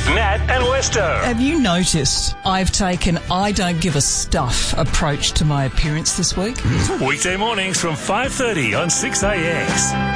Nat and Westo. Have you noticed I've taken I don't give a stuff approach to my appearance this week? Weekday mornings from 5:30 on 6AX.